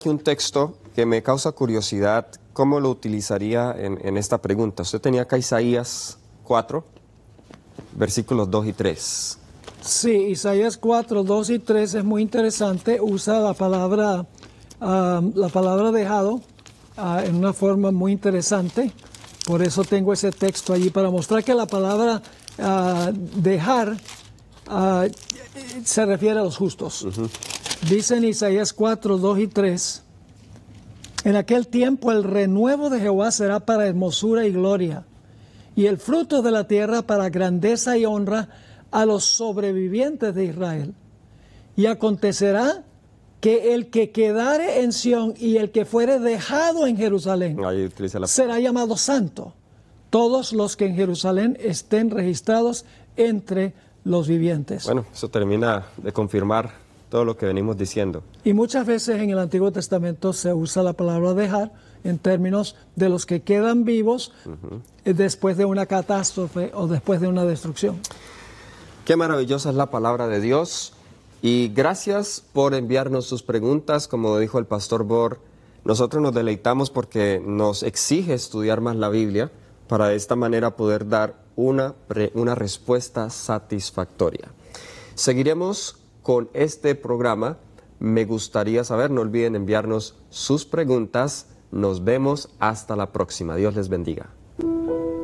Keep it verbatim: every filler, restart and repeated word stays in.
Aquí un texto que me causa curiosidad, ¿cómo lo utilizaría en, en esta pregunta? Usted tenía acá Isaías cuatro, versículos dos y tres. Sí, Isaías cuatro, dos y tres es muy interesante. Usa la palabra, uh, la palabra dejado uh, en una forma muy interesante. Por eso tengo ese texto allí para mostrar que la palabra uh, dejar uh, se refiere a los justos. Uh-huh. Dice en Isaías cuatro, dos y tres, en aquel tiempo el renuevo de Jehová será para hermosura y gloria, y el fruto de la tierra para grandeza y honra a los sobrevivientes de Israel. Y acontecerá que el que quedare en Sión y el que fuere dejado en Jerusalén la... será llamado santo, todos los que en Jerusalén estén registrados entre los vivientes. Bueno, eso termina de confirmar todo lo que venimos diciendo. Y muchas veces en el Antiguo Testamento se usa la palabra dejar en términos de los que quedan vivos uh-huh. después de una catástrofe o después de una destrucción. Qué maravillosa es la palabra de Dios, y gracias por enviarnos sus preguntas. Como dijo el pastor Bor, nosotros nos deleitamos porque nos exige estudiar más la Biblia para de esta manera poder dar una, una respuesta satisfactoria. Seguiremos con este programa. Me gustaría saber, no olviden enviarnos sus preguntas. Nos vemos hasta la próxima. Dios les bendiga.